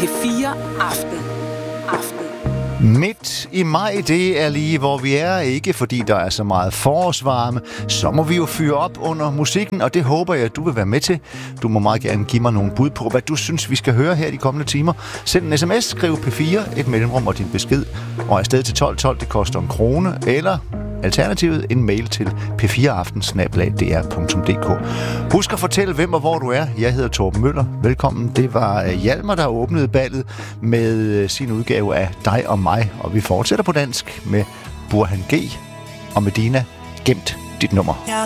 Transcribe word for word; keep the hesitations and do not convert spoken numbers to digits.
P fire Aften. Aften. Midt i maj, det er lige hvor vi er, ikke fordi der er så meget forårsvarme, så må vi jo fyre op under musikken, og det håber jeg, at du vil være med til. Du må meget gerne give mig nogle bud på, hvad du synes, vi skal høre her de kommende timer. Send en sms, skriv P fire, et mellemrum og din besked, og afsted til tolv tolv, det koster en krone, eller alternativet en mail til p fire aften snabel-a d r punktum d k. Husk at fortælle, hvem og hvor du er. Jeg hedder Torben Møller. Velkommen. Det var Hjalmar, der åbnede ballet med sin udgave af Dig og mig, og vi fortsætter på dansk med Burhan G og Medina. Gemt dit nummer.